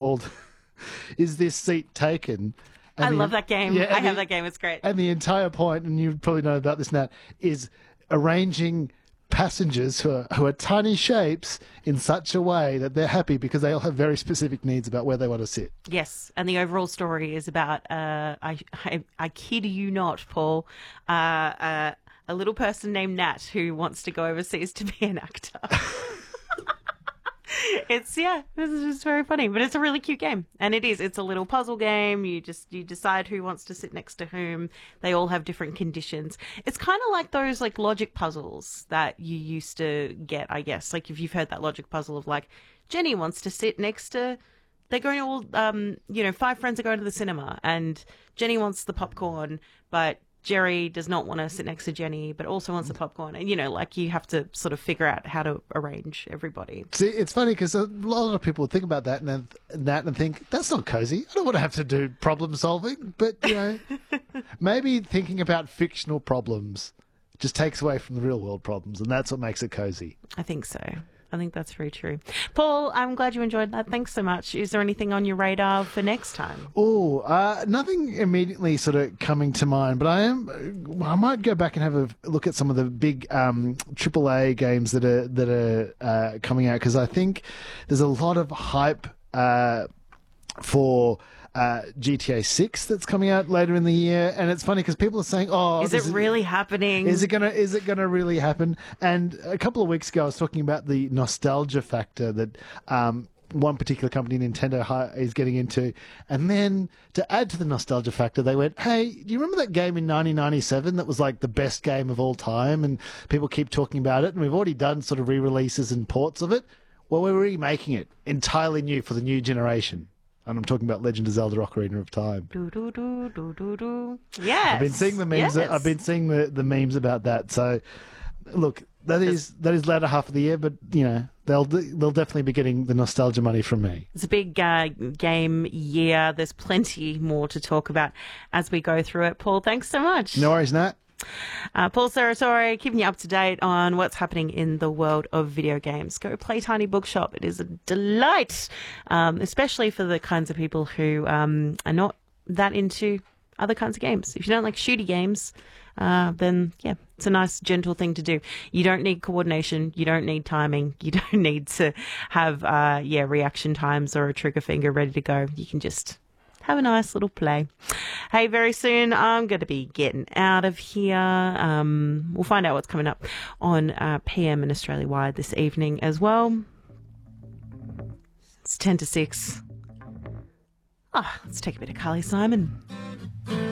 called Is This Seat Taken? And I love that game. Yeah, I have that game. It's great. And the entire point, and you probably know about this, Nat, is arranging passengers who are tiny shapes in such a way that they're happy because they all have very specific needs about where they want to sit. Yes, and the overall story is about, I kid you not, Paul, a little person named Nat who wants to go overseas to be an actor. This is just very funny, but it's a really cute game, and it's a little puzzle game. You decide who wants to sit next to whom. They all have different conditions. It's kind of like those like logic puzzles that you used to get, I guess. Like if you've heard that logic puzzle of like Jenny wants to sit next to. They're going all, 5 friends are going to the cinema, and Jenny wants the popcorn, but Jerry does not want to sit next to Jenny, but also wants the popcorn. And, you have to sort of figure out how to arrange everybody. See, it's funny because a lot of people think about that and think, that's not cozy. I don't want to have to do problem solving. But, maybe thinking about fictional problems just takes away from the real world problems. And that's what makes it cozy. I think so. I think that's very true. Paul, I'm glad you enjoyed that. Thanks so much. Is there anything on your radar for next time? Nothing immediately sort of coming to mind, but I might go back and have a look at some of the big AAA games that are coming out, because I think there's a lot of hype for GTA 6 that's coming out later in the year, and it's funny because people are saying, is it really happening? Is it gonna really happen? And a couple of weeks ago I was talking about the nostalgia factor that one particular company, Nintendo, is getting into, and then to add to the nostalgia factor, they went, hey, do you remember that game in 1997 that was like the best game of all time, and people keep talking about it, and we've already done sort of re-releases and ports of it? Well, we're remaking it entirely new for the new generation. And I'm talking about Legend of Zelda: Ocarina of Time. Yes. I've been seeing the memes. Yes. I've been seeing the memes about that. So, look, that is latter half of the year, but they'll definitely be getting the nostalgia money from me. It's a big game year. There's plenty more to talk about as we go through it. Paul, thanks so much. No worries, Nat. Paul Sarasori, keeping you up to date on what's happening in the world of video games. Go play Tiny Bookshop. It is a delight, especially for the kinds of people who are not that into other kinds of games. If you don't like shooty games, then, it's a nice, gentle thing to do. You don't need coordination. You don't need timing. You don't need to have, reaction times or a trigger finger ready to go. You can just have a nice little play. Hey, very soon I'm going to be getting out of here. We'll find out what's coming up on PM and Australia Wide this evening as well. It's 10 to 6. Let's take a bit of Carly Simon.